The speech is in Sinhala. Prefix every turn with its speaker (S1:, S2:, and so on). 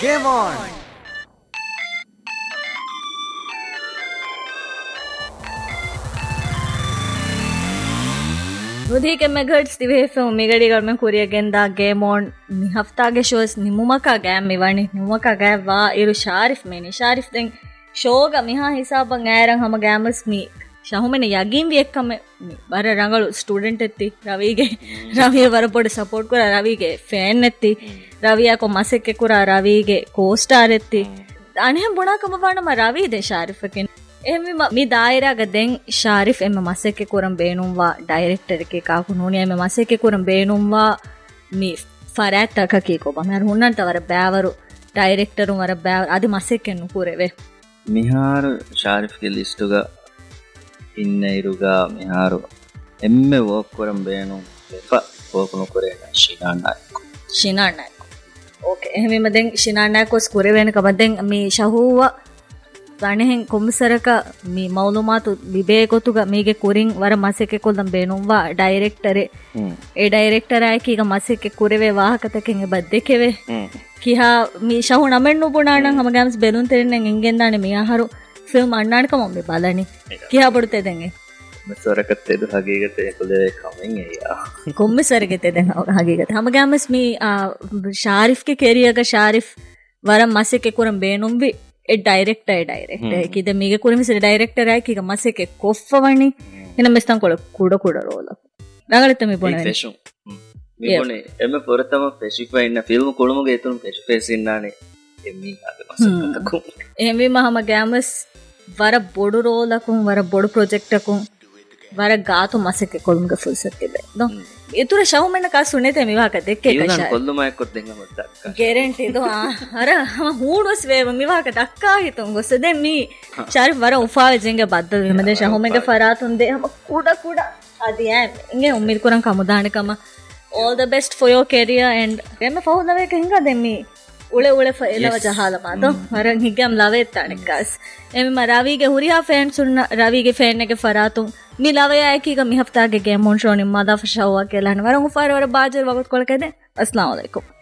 S1: Game on!
S2: ನುದಿಗೆ ಮೆಗಟ್ಸ್ ದಿವೇಫೆ ಮಿಗಡಿಗಳ me ಕುರಿಯಗೆಂದ game on me ಹಫ್ತಾಗೆ shows ನಿಮ್ಮಕ game ಮಿವಣಿ ನಿಮ್ಮಕ game ವಾ ಇರು ಶಾರಿಫ್ ಮೇನಿ ಶಾರಿಫ್ ದೆನ್ ಶೋಗ ಮಿಹಾ ಹಿಸಾಬಂ ಆಯರಂ ಹಮ ಗ್ಯಾಮಸ್ ಮಿ ಶಹುಮೆನೆ ಯಗಿಂ ವಿಯಕ್ಕಮ ಬರ ರಂಗಳು ಸ್ಟೂಡೆಂಟ್ ಎತ್ತಿ ರವಿಯ ವರ ಪೊಡಿ ಸಪೋರ್ಟ್ ಕುರ ರವಿಗೆ ಫ್ಯಾನ್ ಎತ್ತಿ ರವಿಯ ಕೊ ಮಸೆಕ್ಕೆ ಕುರ ರವಿಗೆ ಕೋಸ್ಟಾರ್ ಎತ್ತಿ ಅಣೆಹಂ ಬುಣಾಕಮ ಬಾಣಮ ರವಿ ದೆ ಶಾರಿಫ್ಗೆ එහෙම මේ දායරාග දැන් ශාරිෆ් එම මසෙක්කේ කුරම් බේනුම්වා ඩයිරෙක්ටර් එකේ කාකු නෝනිය එම මසෙක්කේ කුරම් බේනුම්වා මේ ෆරාත් තකකේ කොබ මම හුන්නන්ත වර බෑවරු ඩයිරෙක්ටරුන් වර බෑවරු අද මසෙක්කේ නුකුරෙවේ
S3: මිහාර ශාරිෆ් ගේ ලිස්ටුග ඉන්න ඉරුගා මිහාරු එම්මෙ වෝක් කුරම් බේනු එපා වෝක් නුකුරේ ශිනානායක
S2: ඕකේ එහෙම දැන් ශිනානායකස් කුරේ වෙන කම දැන් මේ ෂහුවා ගණහෙන් කොම්සරක මේ මවුලුමාතු ලිබේ ගොතුග මේගේ කුරින් වර මසෙක්කේ කොල්දම් බේනුම්වා ඩයිරෙක්ටරේ ඒ ඩයිරෙක්ටර් ආයකීග මසෙක්කේ කුරෙවේ වාහකතකෙන් එබද්දෙකෙවේ කිහා මේ ෂහු නමෙන්නු පුණාණන් හම ගෑම්ස් බෙලුන් තෙරෙන්නෙන් එංගෙන් දානේ මේ අහරු ෆිල්ම් අන්නානක මම බලනි කිහා බඩුතේ දැන් ඒ
S3: සොරකත්තේ දු හගීගතේ කොලේ කමෙන් එයා
S2: කොම්මසරකතේ දැන් හගීගතේ හම ගෑම්ස් මේ ශාරිෆ්ගේ කෙරියක ශාරිෆ් වර මසෙක්කේ කුරම් බේනුම්වි ಡೈರೆಕ್ಟರ್ ಕಿದ ಮೀಗೆ ಕುರಿಮಿಸಿದ ಡೈರೆಕ್ಟರ್ ಆಯ್ಕೆ ಈಗ ಮಸೆಕೆ ಕೊಫ್ಫವಣಿ ಇನ್ನ ಮೆಸ್ತಂ ಕೊಳ ಕೂಡ ರೋಲ ನಗಳಿತ ಮಿ ಪೊಣ
S3: ಫೆಶು ಮಿ ಪೊಣೆ ಎಮ್ಮೆ ಪೊರತಮ ಫೆಶಿಫ ಇನ್ನ ಫಿಲ್ಮ್ ಕೊಳುಮುಗೆ ಎತುನ್ ಫೆಶು ಫೇಸ್ ಇನ್ನಾನೆ ಎಮ್ಮಿ ಆಗೆ ಮಸಕಕು
S2: ಎಮ್ಮಿ ಮಹಮ ಗ್ಯಾಮಸ್ ವರ ಬೊಡು ರೋಲಕು ವರ ಬೊಡು ಪ್ರಾಜೆಕ್ಟ್ ಅಕು ವರ ಗಾತು ಮಸೆಕೆ ಕೊಳುಮುಗೆ ಫುಲ್ ಸತ್ತಿದೆ ನೋ ಎತುರ ಶೌಮೆನ ಕಾ ಸುನೆತೆ ಮಿವಾಕ ದೆಕ್ಕೆ ಕಷ
S3: ಇವನ ಕೊಲ್ಲುಮಾಯ ಕೊದ್ದೆಂಗ ಮತ್ತ
S2: ಗ್ಯಾರಂಟಿ ದೋ ಅರ ಹೂಡಸ್ ವೇವ ಮಿವಾಕ ದಕ್ಕಾ ಹಿತುಂ ಗೊಸದೆ ಮಿ ಶಾರಿಫ್ ವರ ಉಫಾವೆ ಜೆಂಗೆ ಬದ್ದಲ್ ವಿಮದೆ ಶೌಮೆಗೆ ಫರಾತುನ್ ದೆ ಹಮ ಕೂಡ ಅದಿಯಾ ಇಂಗೆ ಉಮ್ಮೀದ್ ಕುರಂ ಕಮುದಾಣಕಮ all the best for your career and එම ෆෞදවේක හින්ගා දෙමි උලේ එලව ජහල මාතෝ මරන් හිගම් ලවෙත්තානිකස් එම රවිගේ හුරියා ෆෑන්ස් උන්න රවිගේ ෆෑන් එකේ ෆරාතුන් මි ලවයා එකීක මි හෆ්තාගේ ගේම් ඔන් ෂෝ නිම්මාදා ෆෂාවා කියලා නවරන් උෆාර වර බාජර් වගත් කොලකද අස්ලාම අලයිකුම්